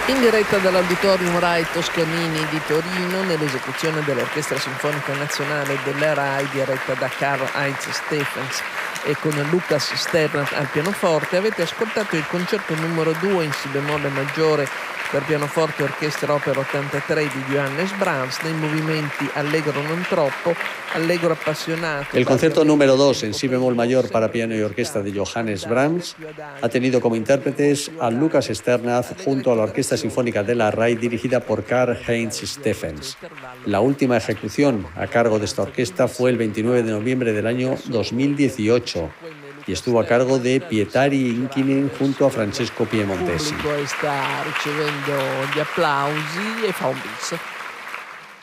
In diretta dall'Auditorium Rai Toscanini di Torino, nell'esecuzione dell'Orchestra Sinfonica Nazionale della Rai, diretta da Karl-Heinz Stephens e con Lukas Sternat al pianoforte, avete ascoltato il concerto numero 2 in Si bemolle maggiore per pianoforte e orchestra opera 83 di Johannes Brahms, nei movimenti allegro non troppo, allegro appassionato. El concierto número 2 en Si bemol mayor para piano y orquesta de Johannes Brahms ha tenido como intérpretes a Lukas Sternat junto a la Orquesta Sinfónica de la RAI dirigida por Karl-Heinz Stephens. La última ejecución a cargo de esta orquesta fue el 29 de noviembre del año 2018 y estuvo a cargo de Pietari Inkinen junto a Francesco Piemontesi. Il pubblico sta ricevendo gli applausi e fa un bis.